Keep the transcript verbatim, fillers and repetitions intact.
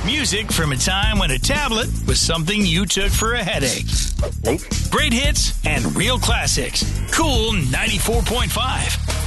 Music from a time when a tablet was something you took for a headache. Late. Great hits and real classics. Cool ninety-four point five.